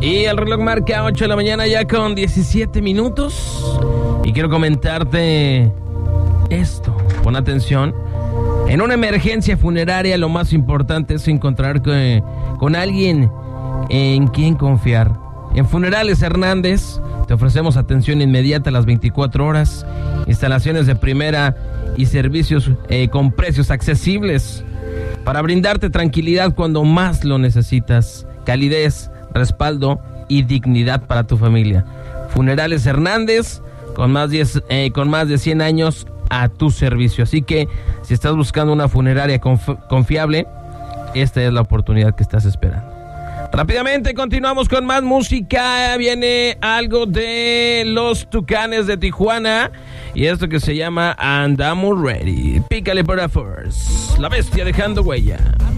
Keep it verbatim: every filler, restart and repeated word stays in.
Y el reloj marca ocho de la mañana ya con diecisiete minutos. Y quiero comentarte esto. Pon atención. En una emergencia funeraria lo más importante es encontrar con, con alguien en quien confiar. En Funerales Hernández te ofrecemos atención inmediata a las veinticuatro horas, instalaciones de primera y servicios eh, con precios accesibles para brindarte tranquilidad cuando más lo necesitas. Calidez, respaldo y dignidad para tu familia. Funerales Hernández, con más, diez, eh, con más de cien años a tu servicio. Así que si estás buscando una funeraria conf- confiable, esta es la oportunidad que estás esperando. Rápidamente continuamos con más música. Viene algo de los Tucanes de Tijuana y esto que se llama Andamos Ready. Pícale para Force, la bestia dejando huella.